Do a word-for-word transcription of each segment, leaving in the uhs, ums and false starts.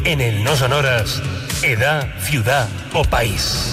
En el No Sonoras, edad, ciudad o país.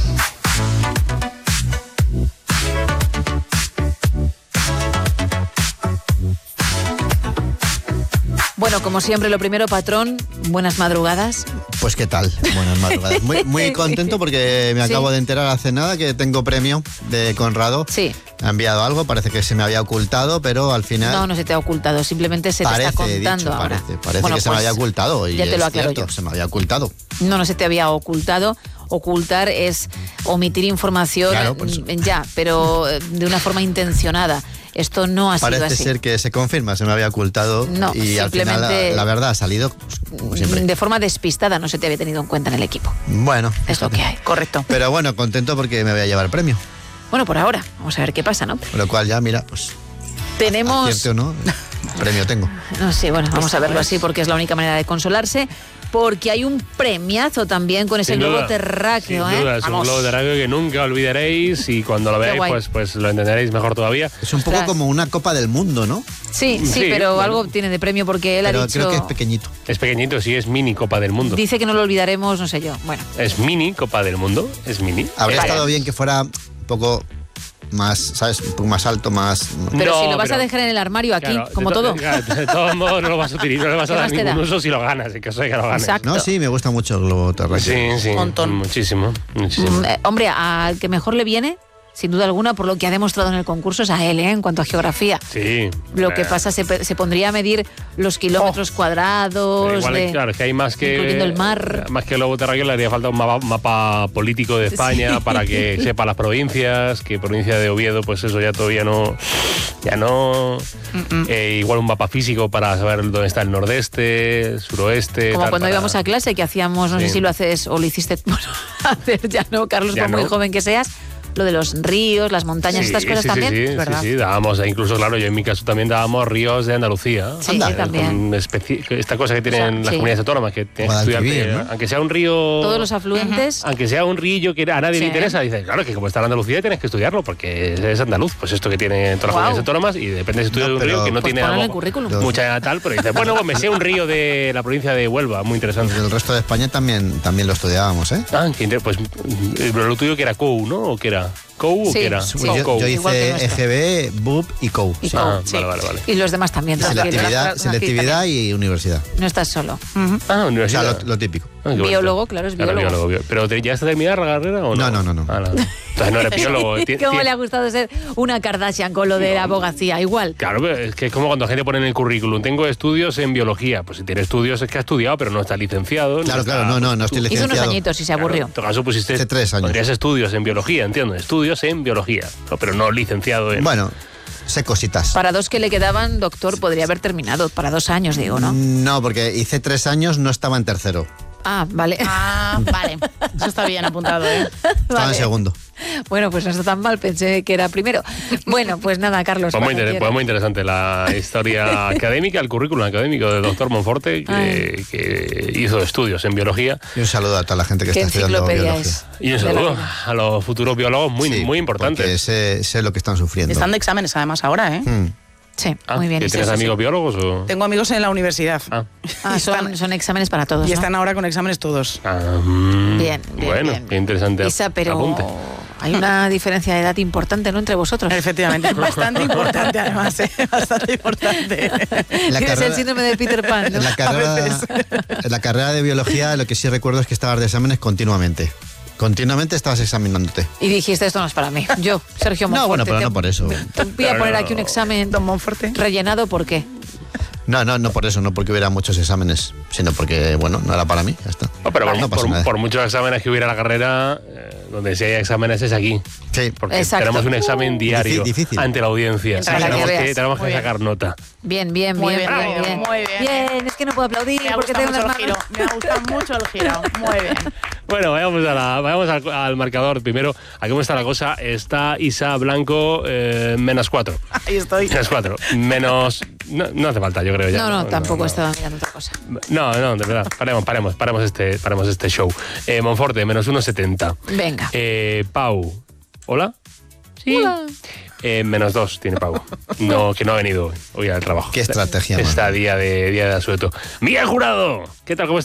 Bueno, como siempre, lo primero, patrón, buenas madrugadas. Pues qué tal, buenas madrugadas. Muy, muy contento porque me acabo sí. de enterar hace nada que tengo premio de Conrado. Sí. Ha enviado algo, parece que se me había ocultado, pero al final... No, no se te ha ocultado, simplemente se parece, te está contando dicho, ahora. Parece, parece bueno, que se pues, me había ocultado. Y ya te lo es aclaro cierto, yo. Se me había ocultado. No, no se te había ocultado. Ocultar es omitir información, claro, pues, ya, pero de una forma intencionada. Esto no ha Parece sido así. Parece ser que se confirma, se me había ocultado no, y al final la, la verdad ha salido pues, como siempre. De forma despistada, no se te había tenido en cuenta en el equipo. Bueno. Es lo que hay, correcto. Pero bueno, contento porque me voy a llevar el premio. Bueno, por ahora, vamos a ver qué pasa, ¿no? Con lo cual ya, mira, pues... Tenemos... Acierte o no, premio tengo. No sé, bueno, vamos a verlo así porque es la única manera de consolarse. Porque hay un premiazo también con ese sin globo duda, terráqueo, sin ¿eh? duda, es Vamos. un globo terráqueo que nunca olvidaréis y cuando lo veáis pues, pues lo entenderéis mejor todavía. Es un poco Ostras. como una Copa del Mundo, ¿no? Sí, sí, sí pero bueno. algo tiene de premio porque él pero ha dicho... creo que es pequeñito. Es pequeñito, sí, es mini Copa del Mundo. Dice que no lo olvidaremos, no sé yo, bueno. Es mini Copa del Mundo, es mini. Habría Vale. estado bien que fuera un poco... más, ¿sabes? Un poco más alto, más... Pero no, si lo vas pero, a dejar en el armario aquí, claro, como de to- todo. Claro, de todos modos no lo vas a utilizar, no le vas a ¿Qué dar más te ningún da? uso si lo ganas, en caso de que lo ganes. Exacto. No, sí, me gusta mucho el globo terráqueo. Sí, sí, Montón. muchísimo, muchísimo. Mm, eh, hombre, al que mejor le viene, sin duda alguna, por lo que ha demostrado en el concurso, es a él, ¿eh? En cuanto a geografía. Sí. Lo que eh, pasa, se, pe- se pondría a medir los kilómetros pero cuadrados. igual, de- claro, es que hay más que... incluyendo el mar. Más que el globo terráqueo le haría falta un mapa, mapa político de España Sí. para que sepa las provincias, que provincia de Oviedo, pues eso ya todavía no... Ya no... Eh, igual un mapa físico para saber dónde está el nordeste, suroeste... Como tal, cuando para- íbamos a clase, que hacíamos, no Sí. sé si lo haces o lo hiciste, bueno, hacer ya no, Carlos, Ya por muy no. joven que seas, lo de los ríos, las montañas, Sí, estas cosas sí, también, sí, sí, ¿verdad? sí, sí, dábamos, e incluso, claro, yo en mi caso también dábamos ríos de Andalucía. Sí, Anda, yo también. Con especi- esta cosa que tienen O sea, las sí. comunidades autónomas, que tienes que estudiar, Guadalquivir, que, ¿no? aunque sea un río... Todos los afluentes. Aunque sea un río que a nadie Sí. le interesa, dices, claro, que como está en Andalucía tienes que estudiarlo, porque es andaluz, pues esto que tiene todas las Guau. comunidades autónomas, y depende si estudias No, de un río pero- que no Pues tiene ponlo en el algo- currículum. Los- mucha tal, pero dices, bueno, pues me sé un río de la provincia de Huelva, muy interesante. El resto de España también, también lo estudiábamos, ¿eh? Ah, qué inter- pues eh, lo tuyo que era C O U, ¿no? ¿O qué era? ¿C O U o Sí, qué era? sí. Pues O yo, C O U. yo Igual que hice nuestro. E G B, B U P y C O U. Y Sí. C O U, Ah, sí. vale, vale, vale. Y los demás también. tranquilo. Selectividad, Aquí selectividad también. y universidad. No estás solo. Ah, O sea, universidad. lo, lo típico. Ah, qué bonito. Biólogo, claro, es Claro, biólogo. bio- ¿Pero te- ya está terminada la carrera o no? No, no, no, no. Ah, no. Entonces no eres biólogo. Ti- ¿Cómo ti- le ha gustado ser una Kardashian con lo de la abogacía? Igual. Claro, pero es que es como cuando la gente pone en el currículum, tengo estudios en biología. Pues si tiene estudios es que ha estudiado, pero no está licenciado. Claro, está- claro, no, no, no estoy Hizo licenciado. unos añitos y se Claro, aburrió. en todo caso pusiste... Hace tres años. Podrías estudios en biología, entiendo. Estudios en biología, no, pero no licenciado en... Bueno, sé cositas. Para dos que le quedaban, doctor, podría haber terminado. Para dos años, digo, ¿no? No, porque hice tres años, no estaba en tercero. Ah, vale. Ah, vale. Eso está bien apuntado, ¿eh? Estaba Vale. en segundo. Bueno, pues no está tan mal, pensé que era primero. Bueno, pues nada, Carlos. Pues muy, cuando inter- quieras. pues muy interesante la historia académica, el currículum académico del doctor Monforte, que, que hizo estudios en biología. Y un saludo a toda la gente que ¿Qué está estudiando enciclopedia biología. es? Y un De la saludo vida. a los futuros biólogos muy, Sí, muy porque importantes. sé, sé lo que están sufriendo. Están de exámenes además ahora, ¿eh? Mm. Sí, Ah, muy bien. ¿que sí, ¿Tienes sí, amigos sí. biólogos o...? Tengo amigos en la universidad. Ah, Ah, Y son, están- son exámenes para todos, Y ¿no? están ahora con exámenes todos. ah, mm, Bien, bien, Bueno, bien. qué interesante Isa, pero apunte. hay una diferencia de edad importante, ¿no?, entre vosotros. Efectivamente, bastante importante además, ¿eh? Bastante importante. La Tienes carrera- el síndrome de Peter Pan, ¿no? En la, carrera, en la carrera de biología lo que sí recuerdo es que estabas de exámenes continuamente. Continuamente estabas examinándote. Y dijiste, esto no es para mí. Yo, Sergio Monforte. No, bueno, pero te- no por eso. Te voy a Pero poner no. aquí un examen Don Monforte. rellenado, ¿por qué? No, no, no por eso, no porque hubiera muchos exámenes, sino porque, bueno, no era para mí, ya está. No, pero Vale, por, no pasa por- nada. por muchos exámenes que hubiera en la carrera, eh, donde si hay exámenes es aquí. Sí, Porque Exacto. tenemos un examen diario difícil. ante la audiencia. Para que tenemos que, veas. tenemos que Muy bien. sacar nota. Bien, bien, Muy bien, bien, bien, bien. muy bien. Bien, es que no puedo aplaudir Me ha porque gustado tengo mucho las el giro. manos... Me ha gustado mucho el giro. Muy bien. Bueno, vayamos, a la, vayamos al, al marcador primero. ¿A cómo está la cosa? Está Isa Blanco eh, menos cuatro. Ahí estoy. Menos cuatro. Menos... No, no hace falta, yo creo ya. No, no, tampoco no. estaba mirando otra cosa. No, no, de verdad. Paremos, paremos, paremos este, paremos este show. Eh, Monforte, menos uno setenta. Venga. Eh, Pau. ¿Hola? Sí. Hola. Eh, menos dos tiene Pau. No, que no ha venido hoy, hoy al trabajo. Qué estrategia, Está man. día de, día de asueto. Miguel Jurado. ¿Qué tal? ¿Cómo estás?